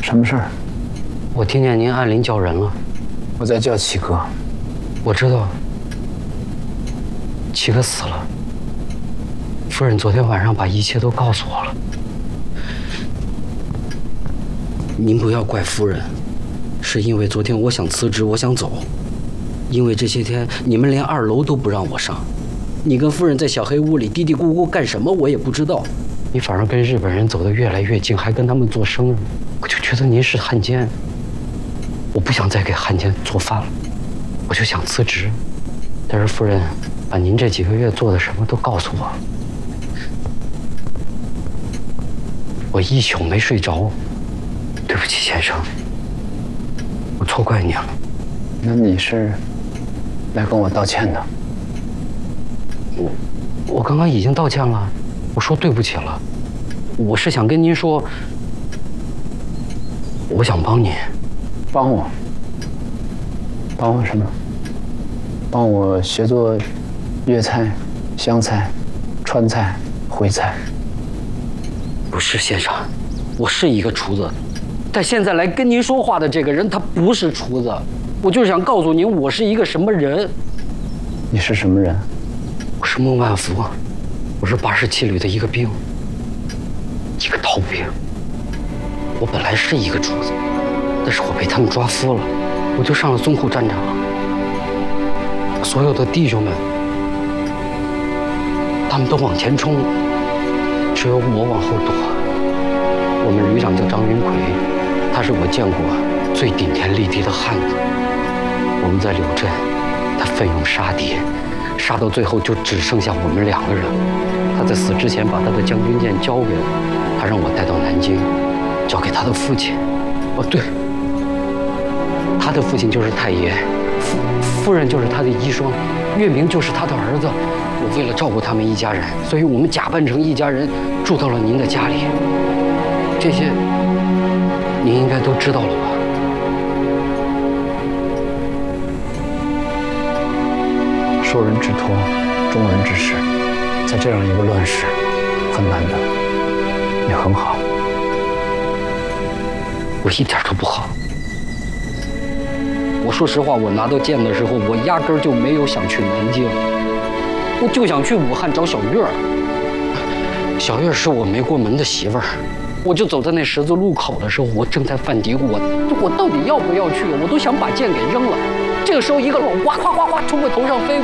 什么事儿？ 我听见您按铃叫人了。 我在叫七哥。 我知道，七哥死了。夫人昨天晚上把一切都告诉我了。您不要怪夫人，是因为昨天我想辞职，我想走，因为这些天你们连2楼都不让我上，你跟夫人在小黑屋里嘀嘀咕咕干什么我也不知道，你反而跟日本人走得越来越近，还跟他们做生意，我就觉得您是汉奸，我不想再给汉奸做饭了，我就想辞职，但是夫人把您这几个月做的什么都告诉我，我一宿没睡着。对不起，先生，我错怪你了。 那你是来跟我道歉的？ 我刚刚已经道歉了，我说对不起了。我是想跟您说，我想帮你。 帮我？帮我什么？帮我学做粤菜、湘菜、川菜、徽菜。 不是，先生，我是一个厨子。但现在来跟您说话的这个人，他不是厨子。我就是想告诉您，我是一个什么人。 你是什么人？ 我是孟万福，我是87旅的一个兵，一个逃兵。我本来是一个厨子，但是我被他们抓夫了，我就上了淞沪战场。所有的弟兄们，他们都往前冲，只有我往后躲。我们旅长叫张云奎。他是我见过最顶天立地的汉子。我们在柳镇，他奋勇杀敌，杀到最后就只剩下我们2个人。他在死之前把他的将军剑交给我，他让我带到南京，交给他的父亲。哦，对，他的父亲就是太爷，夫人就是他的遗孀，岳明就是他的儿子。我为了照顾他们一家人，所以我们假扮成一家人，住到了您的家里。这些您应该都知道了吧？ 受人之托，忠人之事，在这样一个乱世，很难得。你很好。 我一点都不好。我说实话，我拿到剑的时候，我压根儿就没有想去南京，我就想去武汉找小月儿。小月是我没过门的媳妇儿。我就走在那十字路口的时候，我正在犯嘀咕，我到底要不要去？我都想把剑给扔了。这个时候，一个老蛙哗哗哗从我头上飞过。